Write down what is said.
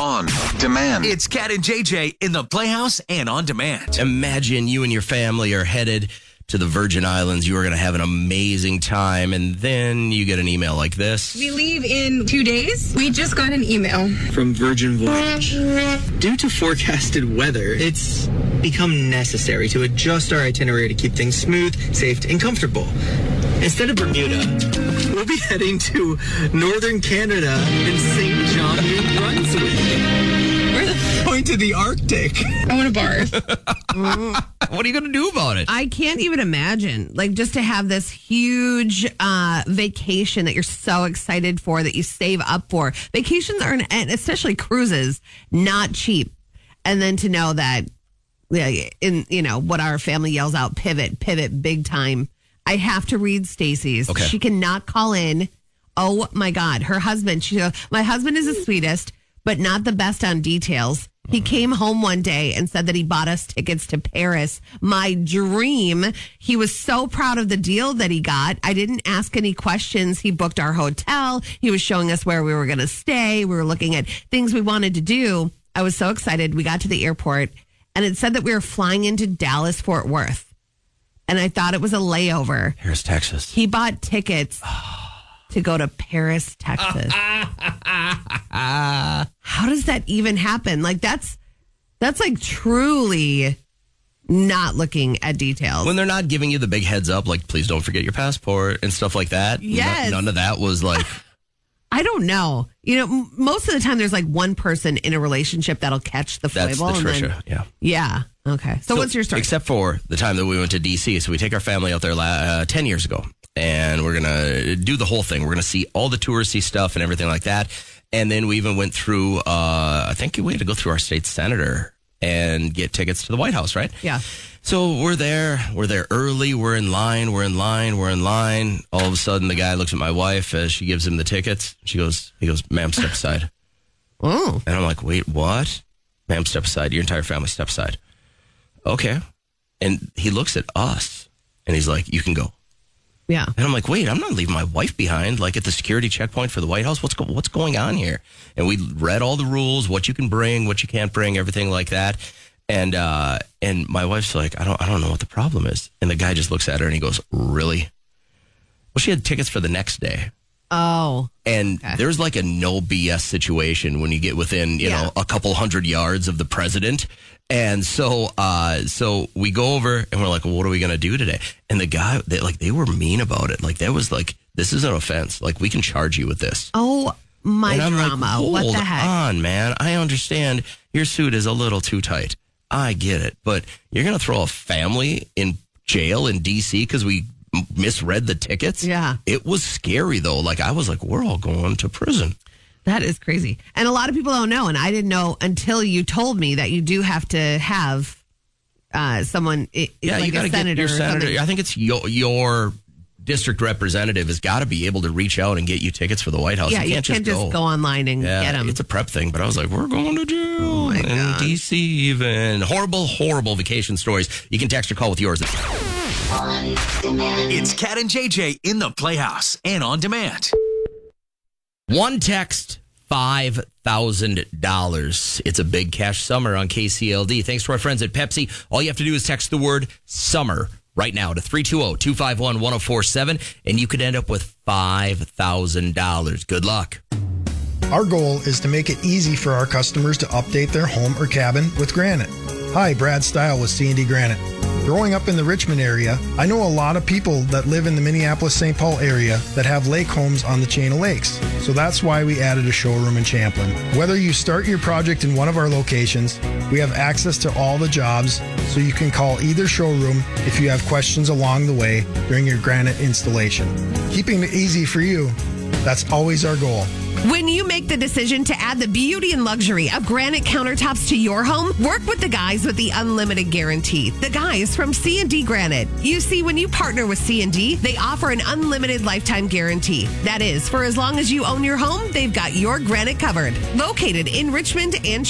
On demand. It's Cat and JJ in the Playhouse and on demand. Imagine you and your family are headed to the Virgin Islands. You are going to have an amazing time, and then you get an email like this. We leave in 2 days. We just got an email from Virgin Voyage. Due to forecasted weather, it's become necessary to adjust our itinerary to keep things smooth, safe, and comfortable. Instead of Bermuda, we'll be heading to northern Canada and St. John, New Brunswick. We're the point of the Arctic. I want to barf. What are you going to do about it? I can't even imagine, like, just to have this huge vacation that you're so excited for, that you save up for. Vacations are, and especially cruises, not cheap. And then to know that, in what our family yells out, pivot big time. I have to read Stacy's. Okay. She cannot call in. Oh my God, her husband. She goes, my husband is the sweetest, but not the best on details. He came home one day and said that he bought us tickets to Paris. My dream. He was so proud of the deal that he got. I didn't ask any questions. He booked our hotel. He was showing us where we were going to stay. We were looking at things we wanted to do. I was so excited. We got to the airport and it said that we were flying into Dallas, Fort Worth. And I thought it was a layover. Here's Texas. He bought tickets to go to Paris, Texas. How does that even happen? Like, that's like truly not looking at details. When they're not giving you the big heads up, like, please don't forget your passport and stuff like that. Yes. None of that was like... I don't know. Most of the time there's like one person in a relationship that'll catch the foible. That's the Trisha, yeah. Yeah. Okay. So what's your story? Except for the time that we went to D.C. So we take our family out there 10 years ago, and we're going to do the whole thing. We're going to see all the touristy stuff and everything like that. And then we even went through, I think we had to go through our state senator and get tickets to the White House, right? Yeah. So we're there early, we're in line. All of a sudden, the guy looks at my wife as she gives him the tickets. He goes, ma'am, step aside. Oh. And I'm like, wait, what? Ma'am, step aside. Your entire family, step aside. Okay. And he looks at us and he's like, you can go. Yeah. And I'm like, wait, I'm not leaving my wife behind, like at the security checkpoint for the White House. What's going on here? And we read all the rules, what you can bring, what you can't bring, everything like that. And my wife's like, I don't know what the problem is. And the guy just looks at her and he goes, really? Well, she had tickets for the next day. Oh. And there's like a no BS situation when you get within, a couple 100 yards of the president. And so we go over and we're like, well, what are we going to do today? And the guy, they were mean about it. Like, that was like, this is an offense. Like, we can charge you with this. Oh, my and I'm drama. like, hold what the heck? on, man. I understand your suit is a little too tight. I get it. But you're going to throw a family in jail in D.C. because we misread the tickets? Yeah. It was scary, though. Like, I was like, we're all going to prison. That is crazy. And a lot of people don't know, and I didn't know until you told me that you do have to have someone, like you got to get your senator. I think it's your district representative has got to be able to reach out and get you tickets for the White House. Yeah, you can't just go online and get them. It's a prep thing, but I was like, we're going to jail. Oh my God. D.C. even. Horrible vacation stories. You can text or call with yours. On demand. It's Cat and JJ in the Playhouse and on demand. One text, $5,000. It's a big cash summer on KCLD. Thanks to our friends at Pepsi. All you have to do is text the word summer right now to 320-251-1047, and you could end up with $5,000. Good luck. Our goal is to make it easy for our customers to update their home or cabin with granite. Hi, Brad Stile with C&D Granite. Growing up in the Richmond area, I know a lot of people that live in the Minneapolis-St. Paul area that have lake homes on the chain of lakes. So that's why we added a showroom in Champlin. Whether you start your project in one of our locations, we have access to all the jobs, so you can call either showroom if you have questions along the way during your granite installation. Keeping it easy for you, that's always our goal. When you make the decision to add the beauty and luxury of granite countertops to your home, work with the guys with the unlimited guarantee. The guys from C&D Granite. You see, when you partner with C&D, they offer an unlimited lifetime guarantee. That is, for as long as you own your home, they've got your granite covered. Located in Richmond and